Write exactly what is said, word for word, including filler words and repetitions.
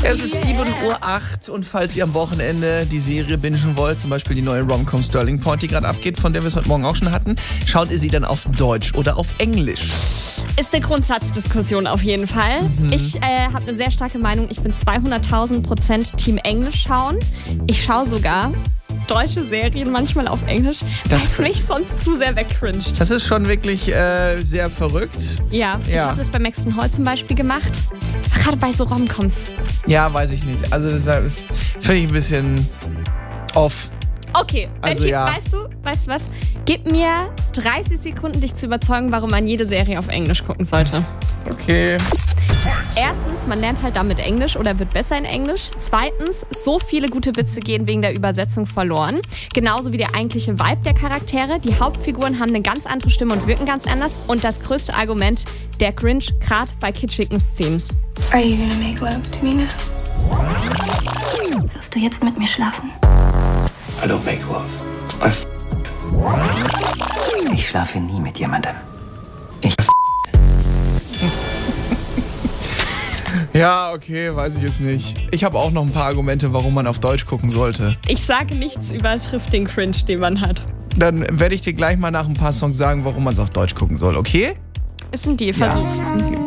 Es ist sieben Uhr acht und falls ihr am Wochenende die Serie bingen wollt, zum Beispiel die neue Rom-Com Sterling Point, die gerade abgeht, von der wir es heute Morgen auch schon hatten, schaut ihr sie dann auf Deutsch oder auf Englisch? Ist eine Grundsatzdiskussion auf jeden Fall. Mhm. Ich äh, habe eine sehr starke Meinung. Ich bin zweihunderttausend Prozent Team Englisch schauen. Ich schaue sogar deutsche Serien manchmal auf Englisch, weil es mich sonst zu sehr wegcringed. Das ist schon wirklich äh, sehr verrückt. Ja, ich ja. habe das bei Maxton Hall zum Beispiel gemacht. Gerade bei so Romcoms. Ja, weiß ich nicht. Also das finde ich ein bisschen off. Okay, also, Benji, ja. weißt du, weißt du was? Gib mir dreißig Sekunden, dich zu überzeugen, warum man jede Serie auf Englisch gucken sollte. Okay. Erstens, man lernt halt damit Englisch oder wird besser in Englisch. Zweitens, so viele gute Witze gehen wegen der Übersetzung verloren. Genauso wie der eigentliche Vibe der Charaktere. Die Hauptfiguren haben eine ganz andere Stimme und wirken ganz anders. Und das größte Argument, der Cringe, gerade bei kitschigen Szenen. Are you gonna make love to me now? Wirst du jetzt mit mir schlafen? I don't make love. I f Ich schlafe nie mit jemandem. Ich f Ja, okay, weiß ich jetzt nicht. Ich habe auch noch ein paar Argumente, warum man auf Deutsch gucken sollte. Ich sage, nichts übertrifft den Cringe, den man hat. Dann werde ich dir gleich mal nach ein paar Songs sagen, warum man es auf Deutsch gucken soll, okay? Ist ein Deal, versuch's. Ja.